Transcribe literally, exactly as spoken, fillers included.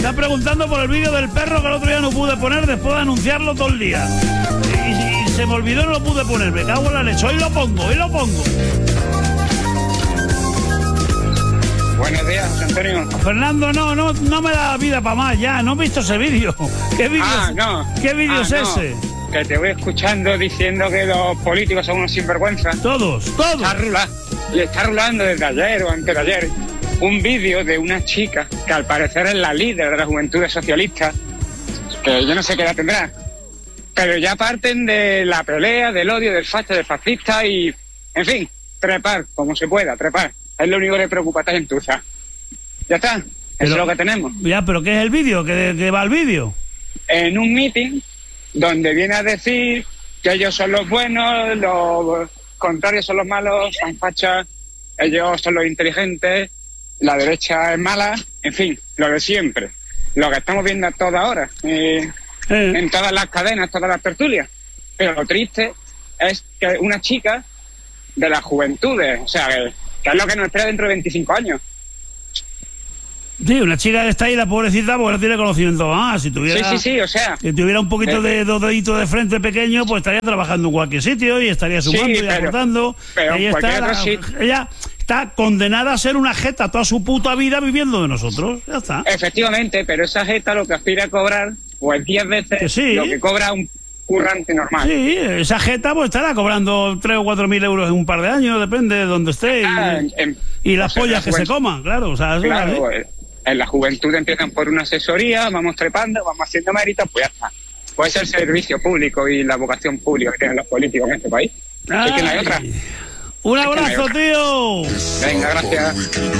está preguntando por el vídeo del perro que el otro día no pude poner después de anunciarlo todo el día. Y, y se me olvidó y no lo pude poner. Me cago en la leche. Hoy lo pongo, hoy lo pongo. Buenos días, José Antonio. Fernando, no, no, no me da vida para más ya. No he visto ese vídeo. ¿Qué vídeo ah, es, no. ¿qué vídeo ah, es no. ese? Que te voy escuchando diciendo que los políticos son unos sinvergüenzas. Todos, todos. Está rulando, y está rulando desde ayer o antes de ayer un vídeo de una chica que al parecer es la líder de las juventudes socialistas, que yo no sé qué edad tendrá, pero ya parten de la pelea, del odio, del facho, del fascista y, en fin, trepar como se pueda, trepar. Es lo único que le preocupa a esta gentuza. Ya está, eso Pero- es lo que tenemos. Ya, pero ¿qué es el vídeo? ¿Qué, qué va el vídeo? En un meeting donde viene a decir que ellos son los buenos, los contrarios son los malos, son fachas, ellos son los inteligentes, la derecha es mala, en fin, lo de siempre. Lo que estamos viendo a toda hora, eh, Eh. en todas las cadenas, todas las tertulias. Pero lo triste es que una chica de las juventudes, o sea, que, que es lo que nos espera dentro de veinticinco años. Sí, una chica que está ahí, la pobrecita, porque no tiene conocimiento más. Si tuviera, Sí, sí, sí, o sea... si tuviera un poquito de dos deditos de frente pequeño, pues estaría trabajando en cualquier sitio y estaría sumando Sí, y pero- aportando. pero en ella, cualquier está, otro la- sitio. ella está condenada a ser una jeta toda su puta vida viviendo de nosotros. Ya está. Efectivamente, pero esa jeta lo que aspira a cobrar, pues diez veces Que sí. lo que cobra un currante normal. Sí, esa jeta pues estará cobrando tres o cuatro mil euros en un par de años, depende de donde esté. Ah, Y, en- en- y las o sea, pollas la que se juventud- coman, claro. O sea, eso es Claro, así. eh, en la juventud empiezan por una asesoría, vamos trepando, vamos haciendo méritos, pues ya está. Puede ser el servicio público y la vocación pública que tienen los políticos en este país. Así que no hay otra. Un Es que no hay abrazo, otra. tío. Venga, gracias.